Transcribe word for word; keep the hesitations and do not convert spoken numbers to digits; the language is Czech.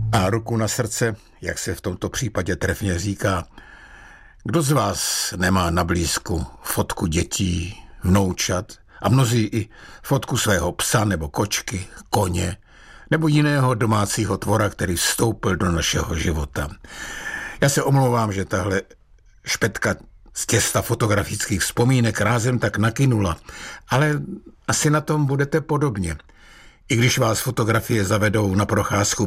A ruku na srdce, jak se v tomto případě trefně říká, kdo z vás nemá na blízku fotku dětí, vnoučat a mnozí i fotku svého psa nebo kočky, koně nebo jiného domácího tvora, který vstoupil do našeho života. Já se omlouvám, že tahle špetka z těsta fotografických vzpomínek rázem tak nakynula, ale asi na tom budete podobně. I když vás fotografie zavedou na procházku